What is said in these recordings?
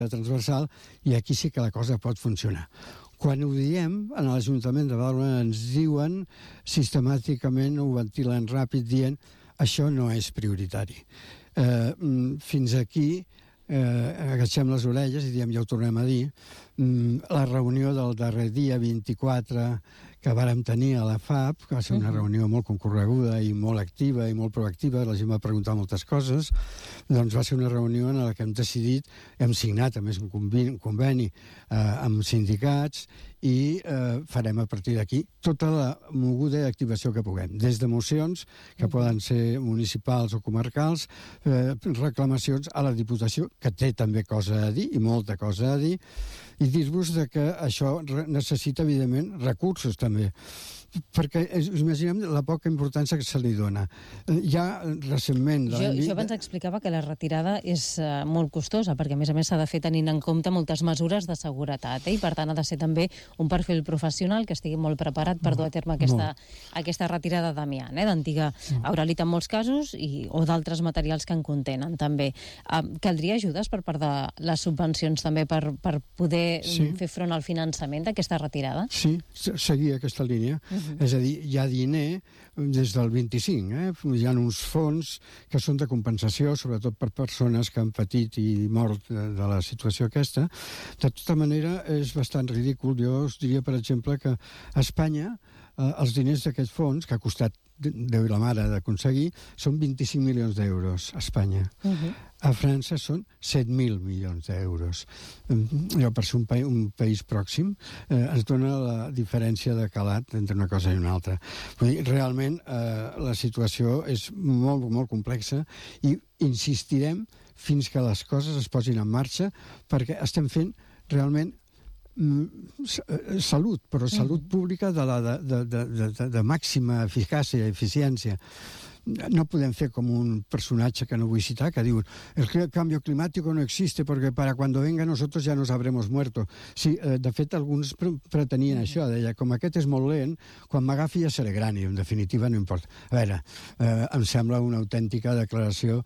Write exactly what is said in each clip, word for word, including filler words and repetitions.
transversal, i aquí sí que la cosa pot funcionar. Quan ho diem, en l'Ajuntament de Badalona ens diuen, sistemàticament ho ventilen ràpid, dient això no és prioritari. Eh, fins aquí eh, agafem les orelles i diem, ja ho tornem a dir, la reunió del darrer dia, vint-i-quatre, que vàrem tenir a la F A P, que va ser una reunió molt concorreguda i molt activa i molt proactiva, la gent va preguntar moltes coses, doncs va ser una reunió en la que hem decidit, hem signat a més un conveni, un conveni eh, amb sindicats i eh, farem a partir d'aquí tota la moguda d'activació que puguem, des de mocions, que poden ser municipals o comarcals, eh, reclamacions a la Diputació, que té també cosa a dir, i molta cosa a dir, i dir-vos que això necessita, evidentment, recursos també, perquè us imaginem la poca importància que se li dona. Ja recentment... Jo, jo abans explicava que la retirada és uh, molt costosa, perquè a més a més s'ha de fer tenint en compte moltes mesures de seguretat, eh? I per tant ha de ser també un perfil professional que estigui molt preparat per dur a terme aquesta, aquesta retirada d'amiant, eh? D'antiga auralita en molts casos i, o d'altres materials que en contenen també. Uh, caldria ajudes per part de les subvencions també per, per poder sí. fer front al finançament d'aquesta retirada? Sí, seguir aquesta línia. Uh-huh. És a dir, hi ha diner des del vint-i-cinc, eh? Hi ha uns fons que són de compensació, sobretot per persones que han patit i mort de, de la situació aquesta. De tota manera, és bastant ridícul. Jo us diria, per exemple, que a Espanya eh, els diners d'aquest fons, que ha costat Déu i la mare d'aconseguir, són vint-i-cinc milions d'euros a Espanya. Uh-huh. A França són set mil milions d'euros. Jo, per ser un, pa un país pròxim, eh, ens dona la diferència de calat entre una cosa i una altra. Vull dir, realment, eh, la situació és molt, molt complexa i insistirem fins que les coses es posin en marxa, perquè estem fent realment salut, però salut pública de, la, de, de, de, de, de màxima eficàcia i eficiència. No podem fer com un personatge que no vull citar, que diu el cambio climático no existe porque para cuando venga nosotros ya nos habremos muerto. Sí, eh, de fet, alguns pre pretenien uh -huh. això, deia, com aquest és molt lent, quan m'agafi ja seré gran, i en definitiva no importa. A veure, eh, em sembla una autèntica declaració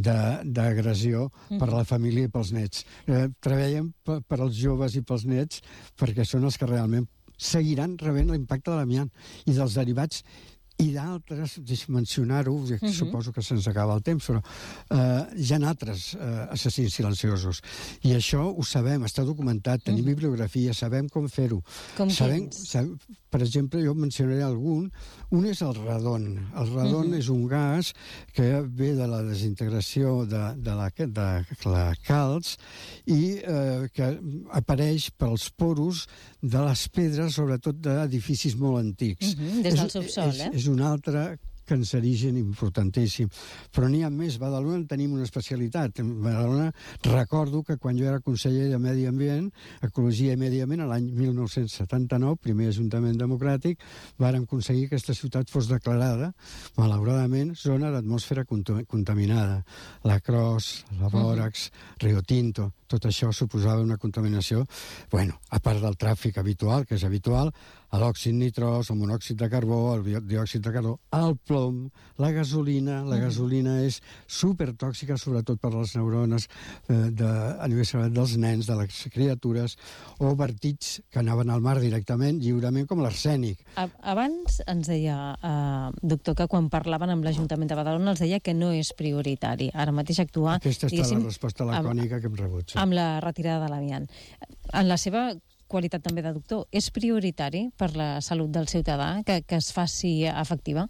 d'agressió de, per a la família i pels nets. Eh, treballem per, per als joves i pels nets perquè són els que realment seguiran rebent l'impacte de l'amiant i dels derivats i d'altres, deixa'm mencionar-ho, uh -huh. suposo que se'ns acaba el temps, però eh, hi ha altres eh, assassins silenciosos. I això ho sabem, està documentat, tenim uh -huh. bibliografia, sabem com fer-ho. Com sabem, sabem, per exemple, jo mencionaré algun. Un és el radon. El radon uh -huh. és un gas que ve de la desintegració de, de, la, de la calç i eh, que apareix pels poros de les pedres, sobretot d'edificis molt antics. Uh -huh. Des del subsol, és, eh? És un altre cancerigen importantíssim. Però n'hi ha més. A Badalona en tenim una especialitat. A Badalona recordo que quan jo era conseller de Medi Ambient, Ecologia i Medi Ambient, l'any mil nou-cents setanta-nou, primer Ajuntament Democràtic, vàrem aconseguir que aquesta ciutat fos declarada, malauradament, zona d'atmosfera contaminada. La Cros, la Bòrax, Rio Tinto, tot això suposava una contaminació, bueno, a part del tràfic habitual, que és habitual, l'òxid nitrós, el monòxid de carbó, el diòxid de carbó, el plom, la gasolina. La gasolina és supertòxica, sobretot per les neurones eh, de, a nivell dels nens, de les criatures, o vertits que anaven al mar directament, lliurement, com l'arsènic. Abans ens deia, eh, doctor, que quan parlaven amb l'Ajuntament de Badalona els deia que no és prioritari. Ara mateix actuar... Aquesta està la resposta lacònica que hem rebut. Sí. Amb la retirada de l'amiant. En la seva qualitat també de doctor, és prioritari per la salut del ciutadà que, que es faci efectiva?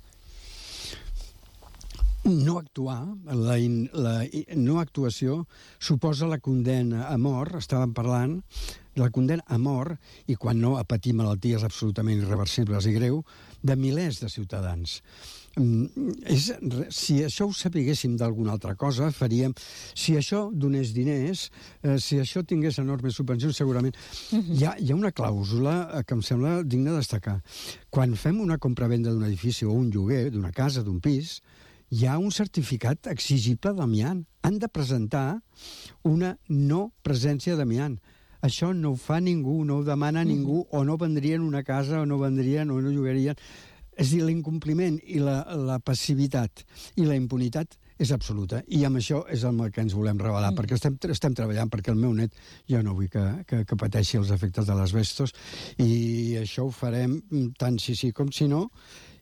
No actuar, la, in, la no actuació suposa la condemna a mort, estàvem parlant, la condemna a mort, i quan no a patir malalties absolutament irreversibles i greu, de milers de ciutadans. És, si això ho sapiguéssim d'alguna altra cosa, faríem... Si això donés diners, eh, si això tingués enormes subvencions, segurament... Uh-huh. hi, ha, hi ha una clàusula que em sembla digna de destacar. Quan fem una compra-venda d'un edifici o un lloguer, d'una casa, d'un pis, hi ha un certificat exigible d'amiant. Han de presentar una no presència d'amiant. Això no ho fa ningú, no ho demana uh-huh. ningú, o no vendrien una casa, o no vendrien, o no llogarien... És a dir, l'incompliment i la, la passivitat i la impunitat és absoluta. I amb això és el que ens volem revelar, mm. perquè estem, estem treballant perquè el meu net jo no vull que, que, que pateixi els efectes de l'asbestos, i això ho farem tant si sí com si no,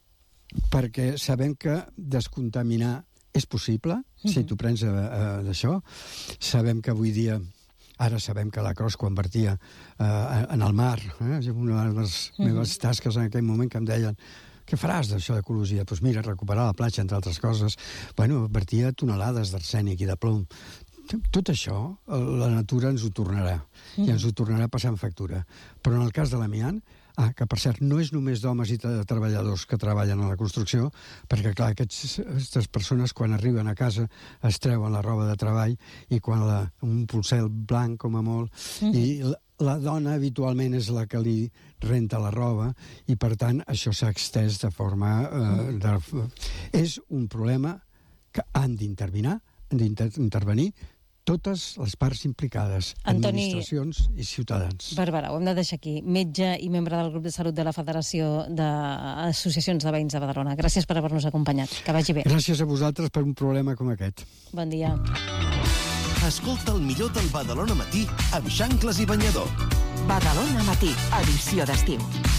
perquè sabem que descontaminar és possible, mm. si tu prens a, a, d'això. Sabem que avui dia, ara sabem que la Cros, quan vertia eh, en el mar, eh, una de les mm. meves tasques en aquell moment que em deien què faràs d'això d'ecologia? Doncs pues mira, recuperar la platja, entre altres coses. Bueno, vertia tonelades d'arsènic i de plom. Tot això, la natura ens ho tornarà, mm. i ens ho tornarà passant factura. Però en el cas de l'amiant, ah, que per cert no és només d'homes i de treballadors que treballen a la construcció, perquè clar, aquests, aquestes persones quan arriben a casa es treuen la roba de treball i quan la, un polsel blanc com a molt, mm. i la, la dona habitualment és la que li renta la roba, i per tant això s'ha extès de forma... Eh, de, és un problema que han d'intervenir, han d'intervenir totes les parts implicades, Antoni, administracions i ciutadans. Bàrbara, ho hem de deixar aquí. Metge i membre del grup de salut de la Federació d'Associacions de Veïns de Badalona. Gràcies per haver-nos acompanyat. Que vagi bé. Gràcies a vosaltres per un problema com aquest. Bon dia. Escolta el millor del Badalona Matí amb Xancles i Banyador. Badalona Matí, edició d'estiu.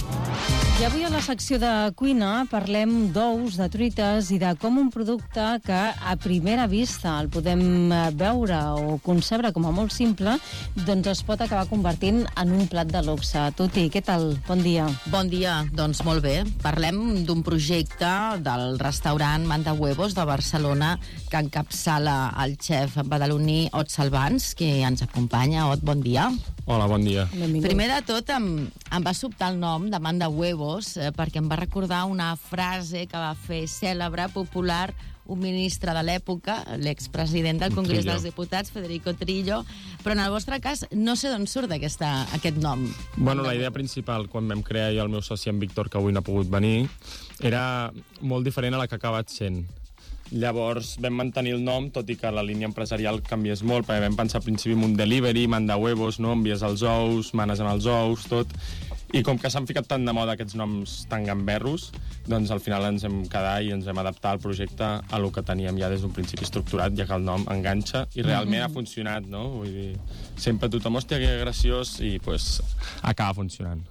I avui a la secció de cuina parlem d'ous, de truites i de com un producte que a primera vista el podem veure o concebre com a molt simple, doncs es pot acabar convertint en un plat de luxe. Tuti, què tal? Bon dia. Bon dia, doncs molt bé. Parlem d'un projecte del restaurant Manda Huevos de Barcelona que encapçala el xef badaloní Ot Salvans, que ens acompanya. Ot, bon dia. Hola, bon dia. Benvingut. Primer de tot, em, em va sobtar el nom de Manda Huevos eh, perquè em va recordar una frase que va fer cèlebre, popular, un ministre de l'època, l'expresident del Congrés Trillo. dels Diputats, Federico Trillo, però en el vostre cas no sé d'on surt aquesta, aquest nom. Bueno, la idea principal, quan vam crear jo el meu soci en Víctor, que avui no ha pogut venir, era molt diferent a la que ha acabat sent. Llavors vam mantenir el nom, tot i que la línia empresarial canviés molt, perquè vam pensar al principi en un delivery, Manda Huevos, no? Envies els ous, manes en els ous, tot. I com que s'han ficat tant de moda aquests noms tan gamberros, doncs al final ens hem quedat i ens hem adaptat al projecte a lo que teníem ja des d'un principi estructurat, ja que el nom enganxa i realment mm-hmm. ha funcionat, no? Vull dir, sempre tothom, hòstia, que graciós, i pues acaba funcionant.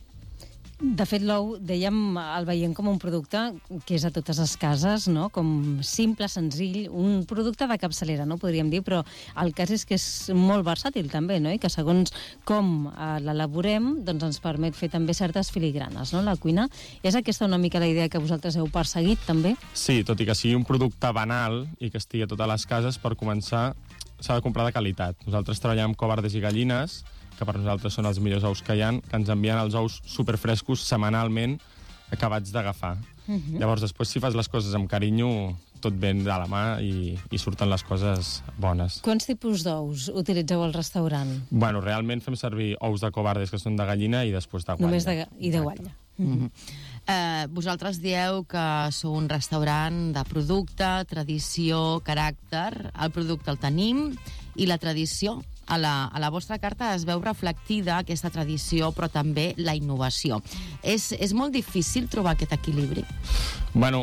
De fet, l'ou, dèiem, el veiem com un producte que és a totes les cases, no? Com simple, senzill, un producte de capçalera, no podríem dir, però el cas és que és molt versàtil també, no? I que segons com eh, l'elaborem, doncs ens permet fer també certes filigranes, no? La cuina. És aquesta una mica la idea que vosaltres heu perseguit, també? Sí, tot i que sigui un producte banal i que estigui a totes les cases, per començar s'ha de comprar de qualitat. Nosaltres treballem amb covardes i gallines, que per nosaltres són els millors ous que hi ha, que ens envien els ous superfrescos setmanalment acabats d'agafar. Uh-huh. Llavors, després, si fas les coses amb carinyo, tot ben de la mà i, i surten les coses bones. Quants tipus d'ous utilitzeu al restaurant? Bueno, realment fem servir ous de covardes, que són de gallina, i després de guatlla. Només de, i de guatlla. Mm-hmm. eh, vosaltres dieu que sou un restaurant de producte, tradició, caràcter. El producte el tenim i la tradició. A la, a la vostra carta es veu reflectida aquesta tradició, però també la innovació. És, és molt difícil trobar aquest equilibri? Bueno,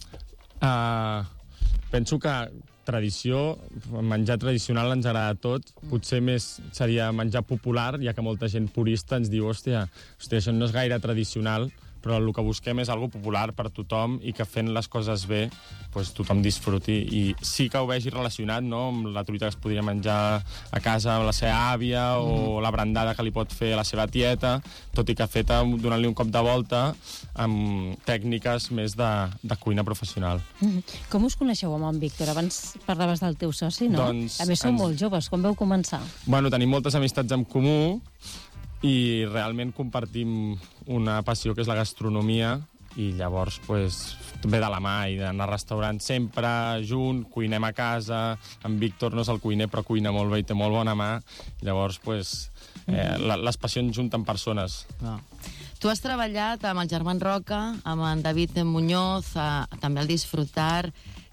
uh, penso que tradició, menjar tradicional ens agrada a tot. Potser més seria menjar popular, ja que molta gent purista ens diu hòstia, hòstia, això no és gaire tradicional, però el que busquem és algo popular per tothom i que fent les coses bé pues, tothom disfruti. I sí que ho vegi relacionat, no?, amb la truita que es podria menjar a casa amb la seva àvia, mm. o la brandada que li pot fer a la seva tieta, tot i que feta donant-li un cop de volta amb tècniques més de, de cuina professional. Mm. Com us coneixeu amb en Víctor? Abans parlaves del teu soci, no? Doncs, a més, sou ens... molt joves. Com vau començar? Bueno, tenim moltes amistats en comú, i realment compartim una passió que és la gastronomia, i llavors pues, ve de la mà, i d'anar a restaurant sempre junt, cuinem a casa. En Víctor no és el cuiner, però cuina molt bé i té molt bona mà. Llavors, pues, eh, les passions junten persones. Ah. Tu has treballat amb el Germán Roca, amb en David Muñoz, eh, també al Disfrutar.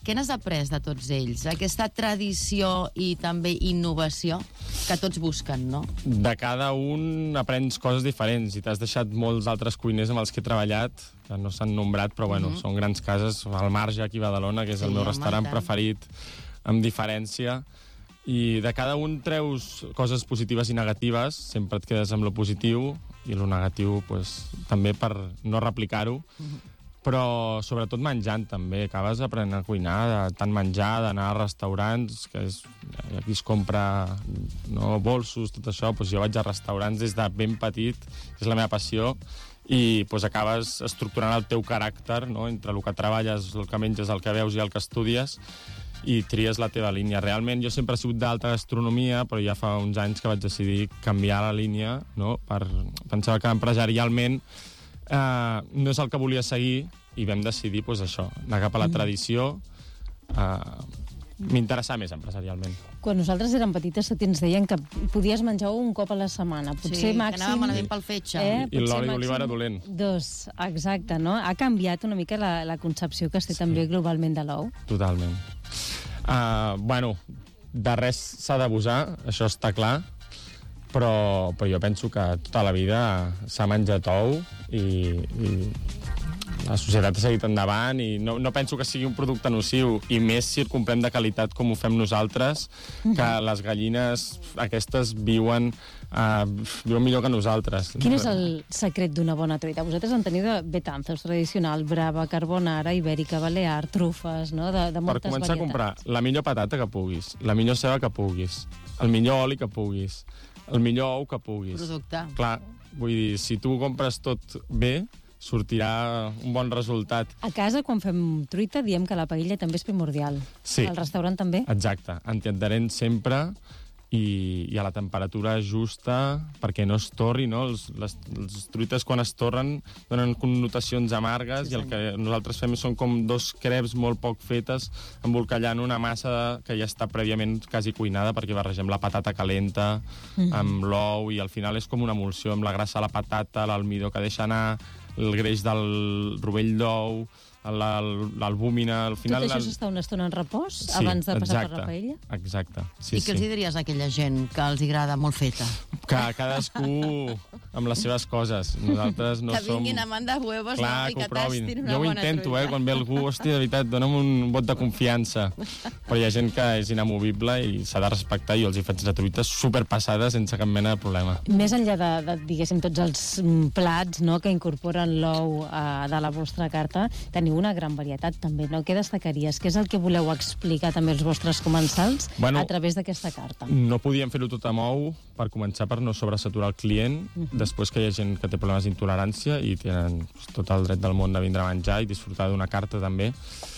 què n'has après de tots ells? Aquesta tradició i també innovació que tots busquen, no? De cada un aprens coses diferents i t'has deixat molts altres cuiners amb els que he treballat, que no s'han nombrat, però bueno, mm-hmm. són grans cases. Al Marge, aquí a Badalona, que és sí, el meu restaurant preferit, amb diferència. I de cada un treus coses positives i negatives, sempre et quedes amb lo positiu, i lo negatiu pues, també per no replicar-ho. Mm-hmm. Però sobretot menjant també, acabes aprenent a cuinar, de tant menjar, d'anar a restaurants, que és, aquí es compra no, bolsos, tot això, doncs jo vaig a restaurants des de ben petit, és la meva passió, i doncs acabes estructurant el teu caràcter, no? Entre el que treballes, el que menges, el que veus i el que estudies, i tries la teva línia. Realment jo sempre he sigut d'alta gastronomia, però ja fa uns anys que vaig decidir canviar la línia, no? Per pensar que empresarialment Uh, no és el que volia seguir i vam decidir pues, això, anar cap a la tradició. Uh, M'interessava més empresarialment. Quan nosaltres érem petites, tot ens deien que podies menjar un cop a la setmana. Potser sí, màxim... que anava malament pel fetge. Eh? I l'oli d'oliva era dolent. Dos, exacte, no? Ha canviat una mica la, la concepció que es té sí. també globalment de l'ou. Totalment. Uh, bueno, de res s'ha d'abusar, això està clar, però, però jo penso que tota la vida s'ha menjat ou i, i la societat ha seguit endavant i no, no penso que sigui un producte nociu, i més si el comprem de qualitat com ho fem nosaltres, mm-hmm. que les gallines aquestes viuen, uh, viuen millor que nosaltres. Quin és el secret d'una bona truita? Vosaltres en teniu de Betanzos tradicional, brava, carbonara, ibèrica, balear, trufes, no? de, de moltes varietats. Per començar varietats. a comprar la millor patata que puguis, la millor ceba que puguis, el millor oli que puguis, el millor ou que puguis. Producte. Clar, vull dir, si tu compres tot bé, sortirà un bon resultat. A casa, quan fem truita, diem que la paella també és primordial. Sí. Al restaurant també? Exacte. Entiendarem sempre i, i a la temperatura justa perquè no es torri, no? Els, les, les truites, quan es torren, donen connotacions amargues sí, i el que nosaltres fem són com dos creps molt poc fetes embolcallant una massa que ja està prèviament quasi cuinada perquè barregem la patata calenta mm-hmm. amb l'ou i al final és com una emulsió amb la grassa de la patata, l'almidó que deixa anar, el greix del rovell d'ou, l'albúmina, al final... Tot això s'està una estona en repòs sí, abans de passar exacte, per la paella? Exacte, sí, I què sí. els diries a aquella gent que els agrada molt feta? Que cadascú amb les seves coses. Nosaltres no que som... vinguin a mandar huevos Clar, no, i que, que tastin una jo ho bona intento, truita. eh? Quan ve algú, hòstia, de veritat, dona'm un vot de confiança. Però hi ha gent que és inamovible i s'ha de respectar i jo els hi faig la truita superpassada sense cap mena de problema. Més enllà de, de diguéssim, tots els plats no, que incorporen l'ou eh, de la vostra carta, teniu una gran varietat també, no? Què destacaries? Què és el que voleu explicar també als vostres comensals bueno, a través d'aquesta carta? No podíem fer-ho tot amb ou, per començar per no sobresaturar el client, uh-huh. després que hi ha gent que té problemes d'intolerància i tenen tot el dret del món de vindre a menjar i disfrutar d'una carta també.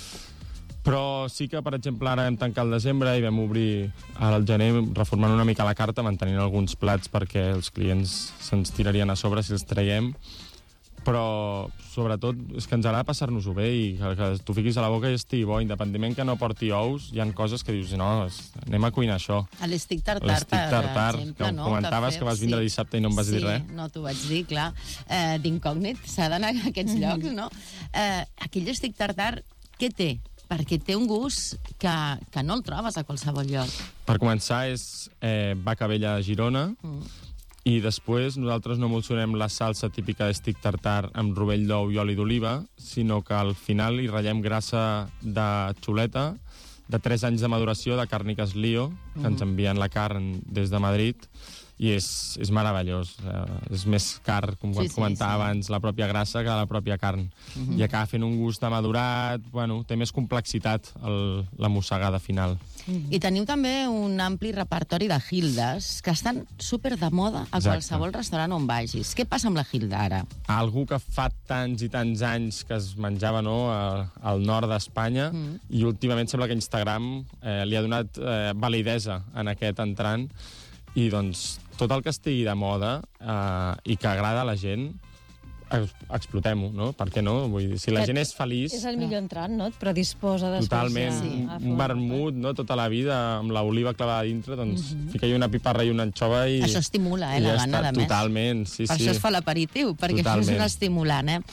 Però sí que, per exemple, ara vam tancar el desembre i vam obrir ara al gener reformant una mica la carta, mantenint alguns plats perquè els clients se'ns tirarien a sobre si els traiem. Però, sobretot, és que ens agrada passar-nos-ho bé i que, que tu fiquis a la boca i estigui bo. Independentment que no porti ous, hi ha coses que dius, no, anem a cuinar això. L'estic tartar, L'estic tartar, per exemple, que no? comentaves que, que vas vindre sí. dissabte i no em vas sí, dir res. Sí, no t'ho vaig dir, clar. Eh, D'incògnit, s'ha d'anar a aquests llocs, no? Eh, aquell estic tartar, què té? Perquè té un gust que, que no el trobes a qualsevol lloc. Per començar, és eh, vaca vella de Girona, mm. i després nosaltres no emulsionem la salsa típica d'estic tartar amb rovell d'ou i oli d'oliva, sinó que al final hi ratllem grassa de xuleta, de tres anys de maduració de càrniques Lío, que mm-hmm. ens envien la carn des de Madrid, i és, és meravellós. Eh, és més car, com sí, sí, comentava sí. abans, la pròpia grassa que la pròpia carn. Mm-hmm. I acaba fent un gust de madurat, bueno, té més complexitat el, la mossegada final. Mm-hmm. I teniu també un ampli repertori de gildes que estan super de moda a Exacte. Qualsevol restaurant on vagis. Què passa amb la gilda ara? Algú que fa tants i tants anys que es menjava no, a, al nord d'Espanya mm. i últimament sembla que Instagram eh, li ha donat eh, validesa en aquest entrant i doncs tot el que estigui de moda eh, i que agrada a la gent explotem-ho, no? Per què no? Vull dir, si la gent és feliç... És el millor entrant, no? Et predisposa després... Totalment. Sí. Un vermut, no? Tota la vida, amb l'oliva clavada dintre, doncs mm-hmm. fica-hi una piparra i una anxova i... Això estimula, eh, la ja gana, està, a més. Totalment, sí, per sí. això es fa l'aperitiu, perquè totalment. Això és un estimulant, eh?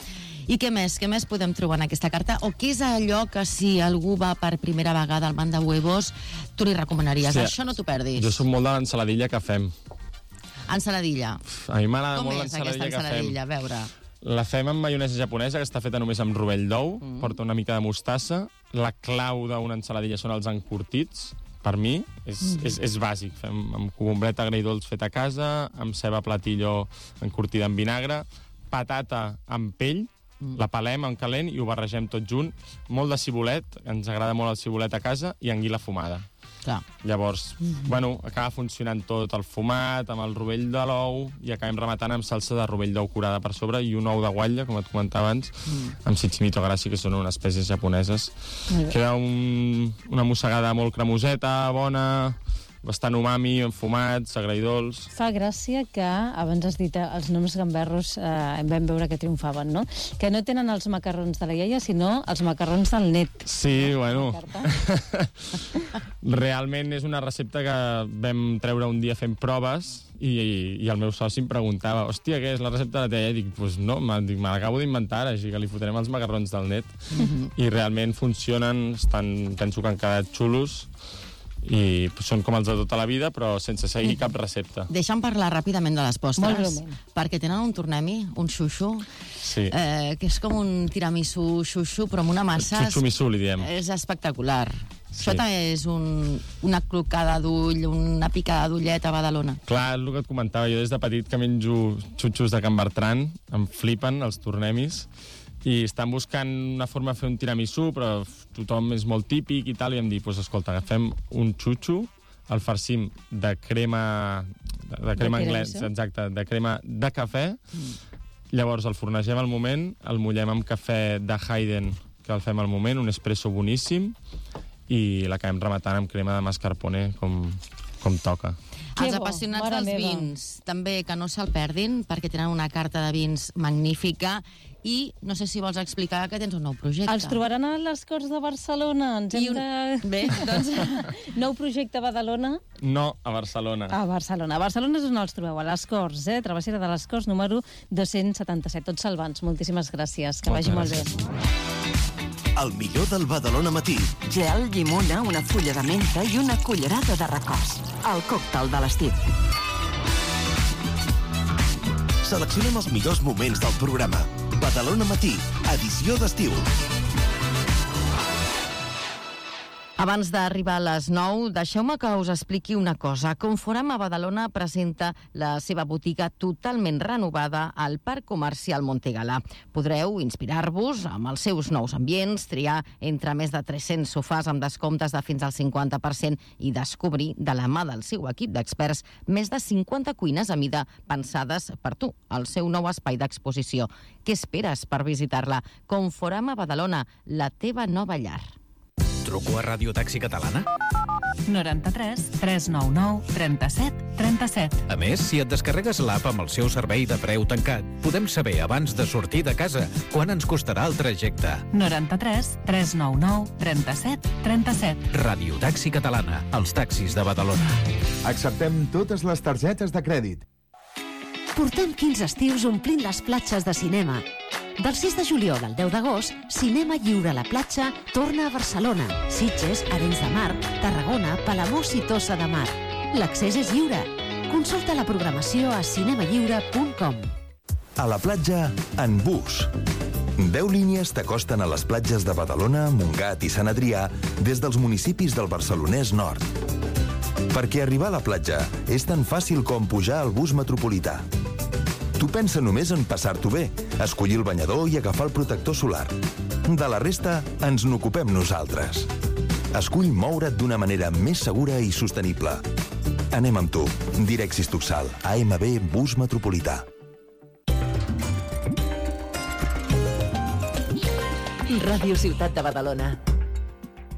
I què més? Què més podem trobar en aquesta carta? O què és allò que si algú va per primera vegada al Manda Huevos, tu li recomanaries? Sí, això no t'ho perdis. Jo soc molt de l'ensaladilla que fem. Ensaladilla. A mi m'agrada molt l'ensaladilla que fem. Com és aquesta ensaladilla? A veure... La fem amb maionesa japonesa, que està feta només amb rovell d'ou, mm. porta una mica de mostassa. La clau d'una ensaladilla són els encurtits, per mi, és, mm. és, és bàsic. Fem amb cogombreta agridolç fet a casa, amb ceba platillo encurtida en vinagre, patata amb pell, mm. la pelem en calent i ho barregem tot junt. Molt de cibulet, ens agrada molt el cibulet a casa, i anguila fumada. Clar. Llavors, mm-hmm. bueno, acaba funcionant tot el fumat, amb el rovell de l'ou, i acabem rematant amb salsa de rovell d'ou curada per sobre i un ou de guatlla, com et comentava abans, mm. amb Shichimito Grashi, que són unes espècies japoneses. Queda un, una mossegada molt cremoseta, bona, bastant umami, enfumats, agridolç. Fa gràcia que, abans has dit els noms gamberros, eh, vam veure que triomfaven, no? Que no tenen els macarrons de la iaia, sinó els macarrons del net. Sí, bueno. Realment és una recepta que vam treure un dia fent proves i, i, i el meu soci em preguntava, hòstia, què és la recepta de la iaia? I dic, pues no, me l'acabo d'inventar, així que li fotrem els macarrons del net. Mm-hmm. I realment funcionen, estan, penso que han quedat xulos, i són com els de tota la vida, però sense seguir cap recepta. Deixa'm parlar ràpidament de les postres, perquè tenen un tornemi, un xuxu, sí. eh, que és com un tiramisú xuxu, però amb una massa... Xuxu-missú, li diem. És espectacular. Sí. Això també és un, una clocada d'ull, una picada d'ullet a Badalona. Clar, el que et comentava, jo des de petit que menjo xuxus de Can Bertran, em flipen els tornemis, i estan buscant una forma de fer un tiramisú, però tothom és molt típic i tal, i em dic, pues, escolta, agafem un xuxu, el farcim de crema, de, de crema anglès, exacte, de crema de cafè, mm. llavors el fornegem al moment, el mullem amb cafè de Hayden, que el fem al moment, un espresso boníssim, i l'acabem rematant amb crema de mascarpone, com, com toca. Els apassionats dels vins, també que no se'l perdin, perquè tenen una carta de vins magnífica, i no sé si vols explicar que tens un nou projecte. Els trobaran a les Corts de Barcelona. Ens hem un... de... Bé, doncs... Nou projecte a Badalona? No, a Barcelona. A Barcelona. A Barcelona és on els trobeu, a les Corts, eh? Travessera de les Corts, número dos-cents setanta-set. Tots salvants. Moltíssimes gràcies. Que vagi molt bé. El millor del Badalona Matí. Gel, llimona, una fulla de menta i una cullerada de records. El còctel de l'estiu. Seleccionem els millors moments del programa. Badalona Matí, edició d'estiu. Abans d'arribar a les nou, deixeu-me que us expliqui una cosa. Conforama Badalona presenta la seva botiga totalment renovada al Parc Comercial Montegalà. Podreu inspirar-vos amb els seus nous ambients, triar entre més de tres-cents sofàs amb descomptes de fins al cinquanta per cent i descobrir, de la mà del seu equip d'experts, més de cinquanta cuines a mida pensades per tu, el seu nou espai d'exposició. Què esperes per visitar-la? Conforama Badalona, la teva nova llar. Truco a Ràdio Taxi Catalana? noranta-tres tres nou nou trenta-set trenta-set. A més, si et descarregues l'app amb el seu servei de preu tancat, podem saber abans de sortir de casa quan ens costarà el trajecte. noranta-tres tres nou nou trenta-set trenta-set. Ràdio Taxi Catalana, els taxis de Badalona. Acceptem totes les targetes de crèdit. Portem quinze estius omplint les platges de cinema. Del sis de juliol al deu d'agost, Cinema Lliure a la platja torna a Barcelona, Sitges, Arenys de Mar, Tarragona, Palamós i Tossa de Mar. L'accés és lliure. Consulta la programació a cinema lliure punt com. A la platja, en bus. Deu línies t'acosten a les platges de Badalona, Montgat i Sant Adrià des dels municipis del Barcelonès Nord. Perquè arribar a la platja és tan fàcil com pujar al bus metropolità. Tu pensa només en passar-t'ho bé, escollir el banyador i agafar el protector solar. De la resta, ens n'ocupem nosaltres. Escull moure't d'una manera més segura i sostenible. Anem amb tu. Direxis Tuxal, A M B Bus Metropolità. Ràdio Ciutat de Badalona.